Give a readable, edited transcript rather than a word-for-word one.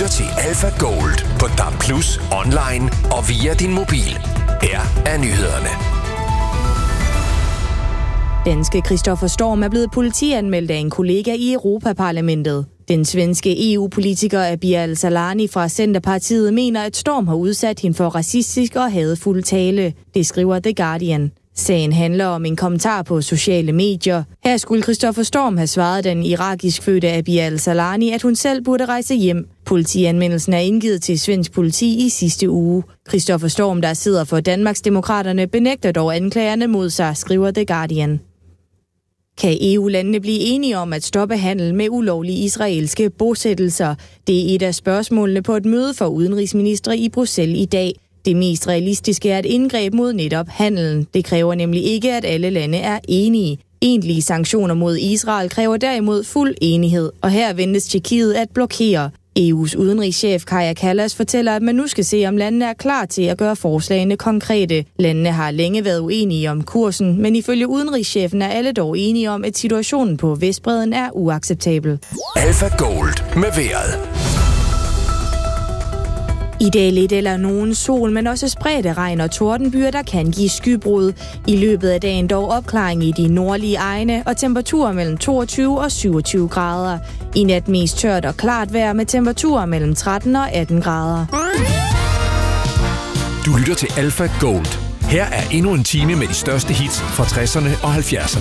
lytter til Alpha Gold på DAB+, online og via din mobil. Her er nyhederne. Danske Christoffer Storm er blevet politianmeldt af en kollega i Europaparlamentet. Den svenske EU-politiker Abir Al-Salani fra Centerpartiet mener, at Storm har udsat hende for racistisk og hadefuld tale. Det skriver The Guardian. Sagen handler om en kommentar på sociale medier. Her skulle Christoffer Storm have svaret den irakisk fødte Abir Al-Salani, at hun selv burde rejse hjem. Politianmeldelsen er indgivet til svensk politi i sidste uge. Christoffer Storm, der sidder for Danmarksdemokraterne, benægter dog anklagerne mod sig, skriver The Guardian. Kan EU-landene blive enige om at stoppe handel med ulovlige israelske bosættelser? Det er et af spørgsmålene på et møde for udenrigsministre i Bruxelles i dag. Det mest realistiske er et indgreb mod netop handelen. Det kræver nemlig ikke, at alle lande er enige. Egentlige sanktioner mod Israel kræver derimod fuld enighed, og her ventes Tjekkiet at blokere. EU's udenrigschef Kaja Kallas fortæller, at man nu skal se, om landene er klar til at gøre forslagene konkrete. Landene har længe været uenige om kursen, men ifølge udenrigschefen er alle dog enige om, at situationen på Vestbredden er uacceptabel. Alpha Gold med vejret. I dag lidt eller nogen sol, men også spredte regn og tordenbyer, der kan give skybrud. I løbet af dagen dog opklaring i de nordlige egne og temperaturer mellem 22 og 27 grader. I nat mest tørt og klart vejr med temperaturer mellem 13 og 18 grader. Du lytter til Alpha Gold. Her er endnu en time med de største hits fra 60'erne og 70'erne.